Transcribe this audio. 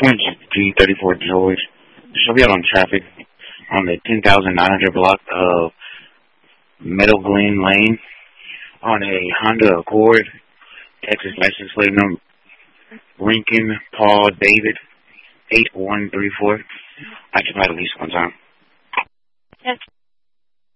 G34 George. She'll be out on traffic on the 10,900 block of Meadow Glen Lane on a Honda Accord, Texas license plate number Lincoln Paul David 8134. I tried at least one time. Yes.